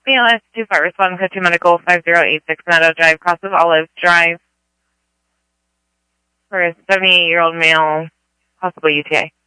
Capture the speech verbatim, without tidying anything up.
B L S two five, respond code to medical five zero eight six Meadow Drive, Cross of Olives Drive, for a seventy-eight-year-old male, possible U T I.